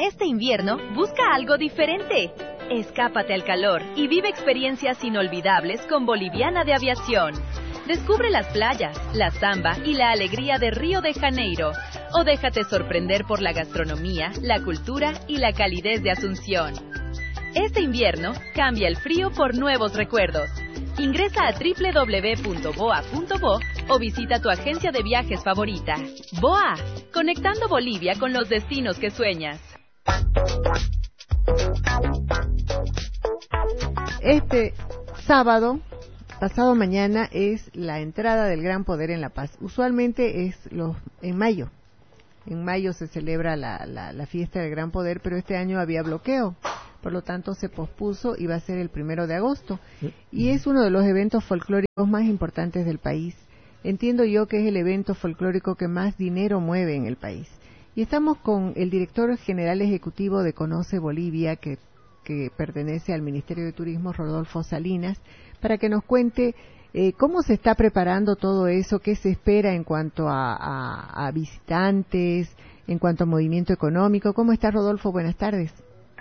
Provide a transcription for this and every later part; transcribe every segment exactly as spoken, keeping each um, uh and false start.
este invierno, busca algo diferente. Escápate al calor y vive experiencias inolvidables con Boliviana de Aviación. Descubre las playas, la samba y la alegría de Río de Janeiro. O déjate sorprender por la gastronomía, la cultura y la calidez de Asunción. Este invierno, cambia el frío por nuevos recuerdos. Ingresa a doble u doble u doble u punto boa punto bo o visita tu agencia de viajes favorita. B O A, conectando Bolivia con los destinos que sueñas. Este sábado, pasado mañana, es la entrada del Gran Poder en La Paz. Usualmente es los, en mayo. En mayo se celebra la, la, la fiesta del Gran Poder, pero este año había bloqueo. Por lo tanto, se pospuso y va a ser el primero de agosto. Y es uno de los eventos folclóricos más importantes del país. Entiendo yo que es el evento folclórico que más dinero mueve en el país. Y estamos con el director general ejecutivo de Conoce Bolivia, que, que pertenece al Ministerio de Turismo, Rodolfo Salinas, para que nos cuente eh, cómo se está preparando todo eso, qué se espera en cuanto a, a, a visitantes, en cuanto a movimiento económico. ¿Cómo está, Rodolfo? Buenas tardes.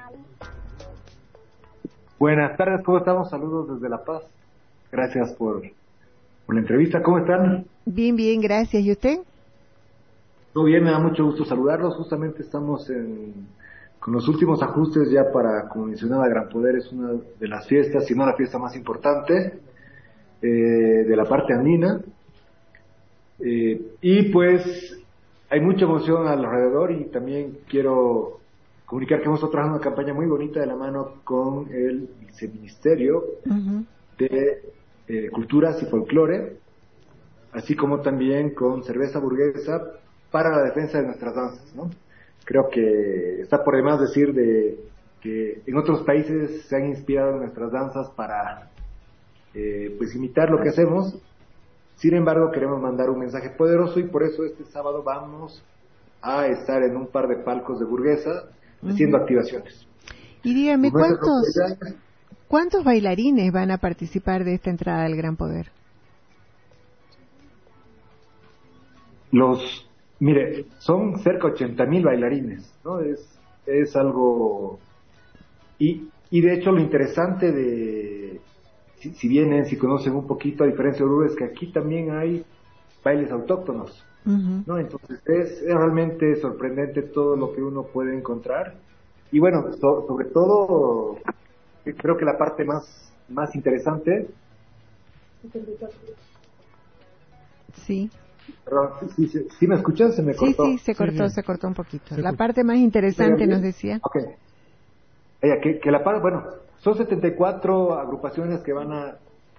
Buenas tardes, ¿cómo estamos? Saludos desde La Paz. Gracias por, por la entrevista. ¿Cómo están? Bien, bien, gracias. ¿Y usted? Todo bien, me da mucho gusto saludarlos. Justamente estamos en, con los últimos ajustes ya para, como mencionaba, Gran Poder es una de las fiestas, si no la fiesta más importante eh, de la parte andina. Eh, y pues hay mucha emoción alrededor y también quiero comunicar que hemos estado trabajando una campaña muy bonita de la mano con el Viceministerio uh-huh. de eh, Culturas y Folclore, así como también con Cerveza Burguesa para la defensa de nuestras danzas, ¿no? Creo que está por demás decir de que en otros países se han inspirado nuestras danzas para eh, pues imitar lo que hacemos. Sin embargo, queremos mandar un mensaje poderoso y por eso este sábado vamos a estar en un par de palcos de Burguesa haciendo uh-huh. activaciones. Y dígame, ¿cuántos, ¿cuántos bailarines van a participar de esta entrada del Gran Poder? Los, mire, son cerca de ochenta mil bailarines, ¿no? Es, es algo... Y, y de hecho lo interesante de... Si, si vienen, si conocen un poquito, a diferencia de Oruro, es que aquí también hay bailes autóctonos. Uh-huh. ¿No? Entonces es, es realmente sorprendente todo lo que uno puede encontrar y bueno, so, sobre todo creo que la parte más más interesante sí perdón, sí, sí, sí me escuchas, se me cortó. Sí, sí, se cortó, sí, sí. se cortó un poquito. Sí, la sí. parte más interesante nos decía. Okay. Ella, que, que la parte, bueno, son setenta y cuatro agrupaciones que van a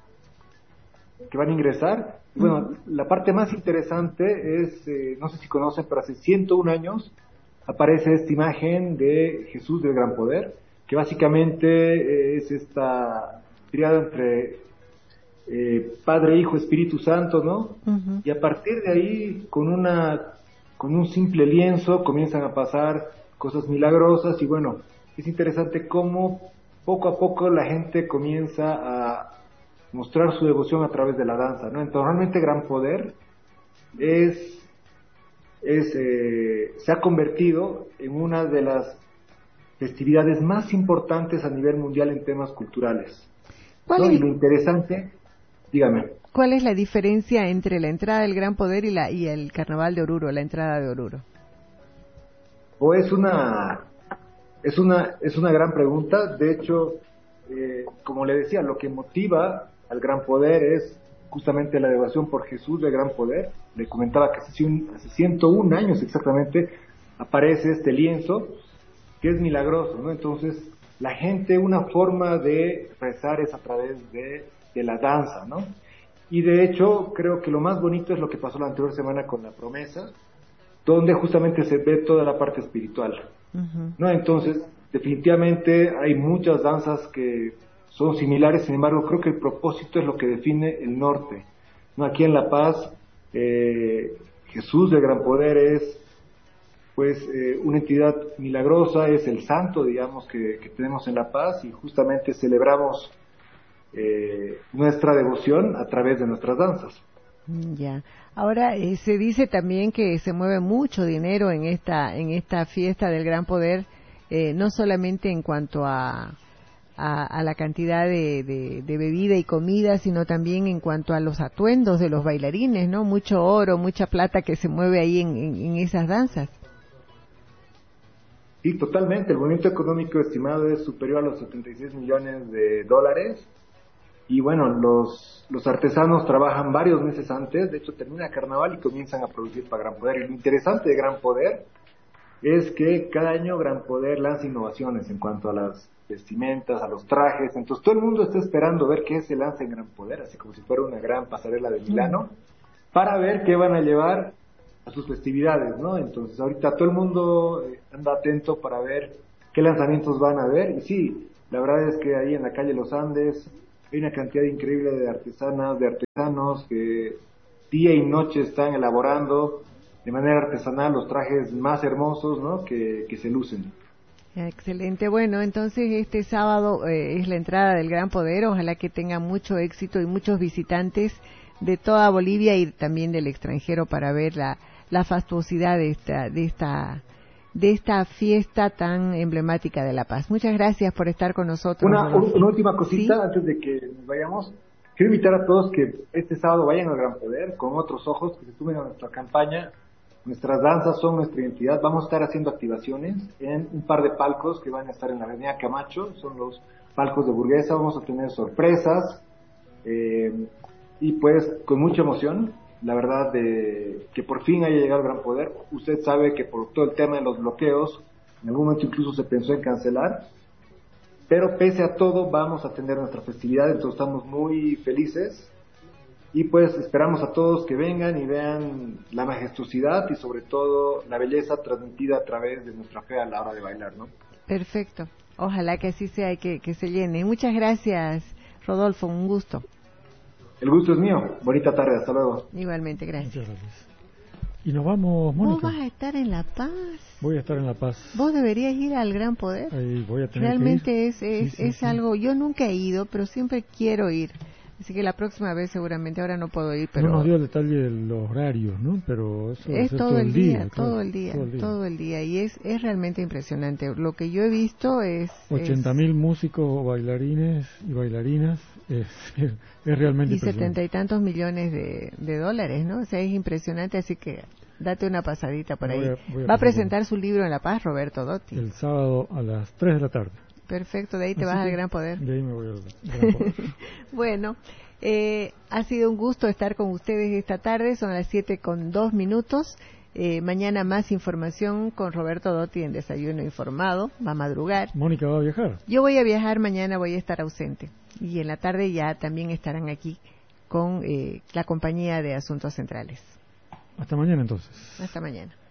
que van a ingresar. Bueno, uh-huh. la parte más interesante es, eh, no sé si conocen, pero hace ciento un años aparece esta imagen de Jesús del Gran Poder, que básicamente eh, es esta triada entre eh, Padre, Hijo, Espíritu Santo, ¿no? Uh-huh. Y a partir de ahí, con una, con un simple lienzo, comienzan a pasar cosas milagrosas y bueno, es interesante cómo poco a poco la gente comienza a mostrar su devoción a través de la danza, ¿no? Entonces realmente Gran Poder es, es eh, se ha convertido en una de las festividades más importantes a nivel mundial en temas culturales. ¿Cuál ¿no? es? Y lo interesante, dígame. ¿Cuál es la diferencia entre la entrada del Gran Poder y la y el Carnaval de Oruro, la entrada de Oruro? O es una es una es una gran pregunta. De hecho, eh, como le decía, lo que motiva al Gran Poder es justamente la devoción por Jesús del Gran Poder. Le comentaba que hace, un, hace ciento un años exactamente aparece este lienzo que es milagroso, ¿no? Entonces la gente, una forma de rezar es a través de, de la danza, ¿no? Y de hecho creo que lo más bonito es lo que pasó la anterior semana con la promesa, donde justamente se ve toda la parte espiritual, uh-huh. ¿no? Entonces definitivamente hay muchas danzas que son similares, sin embargo creo que el propósito es lo que define el norte, ¿no? Aquí en La Paz eh, Jesús del Gran Poder es pues eh, una entidad milagrosa, es el santo, digamos, que, que tenemos en La Paz, y justamente celebramos eh, nuestra devoción a través de nuestras danzas. Ya. Ahora eh, se dice también que se mueve mucho dinero en esta en esta fiesta del Gran Poder. eh, no solamente en cuanto a, a, a la cantidad de, de, de bebida y comida, sino también en cuanto a los atuendos de los bailarines, ¿no? Mucho oro, mucha plata que se mueve ahí en, en, en esas danzas. Sí, totalmente. El movimiento económico estimado es superior a los setenta y seis millones de dólares. Y bueno, los, los artesanos trabajan varios meses antes. De hecho, termina Carnaval y comienzan a producir para Gran Poder. Y lo interesante de Gran Poder es que cada año Gran Poder lanza innovaciones en cuanto a las vestimentas, a los trajes. Entonces, todo el mundo está esperando ver qué se lanza en Gran Poder, así como si fuera una gran pasarela de Milano, para ver qué van a llevar a sus festividades, ¿no? Entonces ahorita todo el mundo anda atento para ver qué lanzamientos van a ver, y sí, la verdad es que ahí en la calle Los Andes hay una cantidad increíble de artesanas, de artesanos que día y noche están elaborando de manera artesanal los trajes más hermosos, ¿no? que, que se lucen. Excelente. Bueno, entonces este sábado eh, es la entrada del Gran Poder. Ojalá que tenga mucho éxito y muchos visitantes de toda Bolivia y también del extranjero para ver la, la fastuosidad de esta, de esta, de esta fiesta tan emblemática de La Paz. Muchas gracias por estar con nosotros. Una, Rodolfo. una última cosita, ¿Sí? Antes de que nos vayamos. Quiero invitar a todos que este sábado vayan al Gran Poder con otros ojos, que se sumen a nuestra campaña. Nuestras danzas son nuestra identidad. Vamos a estar haciendo activaciones en un par de palcos que van a estar en la avenida Camacho. Son los palcos de Burguesa. Vamos a tener sorpresas. Eh, y pues con mucha emoción, la verdad, de que por fin haya llegado el Gran Poder. Usted sabe que por todo el tema de los bloqueos, en algún momento incluso se pensó en cancelar. Pero pese a todo, vamos a tener nuestra festividad. Entonces estamos muy felices. Y pues esperamos a todos que vengan y vean la majestuosidad y sobre todo la belleza transmitida a través de nuestra fe a la hora de bailar, ¿no? Perfecto. Ojalá que así sea y que, que se llene. Muchas gracias, Rodolfo. Un gusto. El gusto es mío. Bonita tarde. Hasta luego. Igualmente, gracias. Muchas gracias. Y nos vamos, Mónica. ¿Vos vas a estar en La Paz? Voy a estar en La Paz. ¿Vos deberías ir al Gran Poder? Ahí voy a tener Realmente que ir. es, es, sí, sí, es sí. algo... Yo nunca he ido, pero siempre quiero ir. Así que la próxima vez seguramente, ahora no puedo ir, pero... No nos dio el detalle de los horarios, ¿no? Pero eso es va a ser todo el día, claro, todo el día, todo el día. todo el día. Y es, es realmente impresionante. Lo que yo he visto es... ochenta mil músicos, bailarines y bailarinas. Es, es, es realmente Y impresionante. setenta y tantos millones de, de dólares, ¿no? O sea, es impresionante, así que date una pasadita por Voy ahí. a- voy a Va a pasar presentar su libro en La Paz, Roberto Dotti. El sábado a las tres de la tarde. Perfecto, de ahí te Así vas al que Gran Poder. De ahí me voy al Gran Poder. Bueno, eh, ha sido un gusto estar con ustedes esta tarde, son las siete con dos minutos. Eh, mañana más información con Roberto Dotti en Desayuno Informado, va a madrugar. Mónica va a viajar. Yo voy a viajar, mañana voy a estar ausente. Y en la tarde ya también estarán aquí con eh, la compañía de Asuntos Centrales. Hasta mañana entonces. Hasta mañana.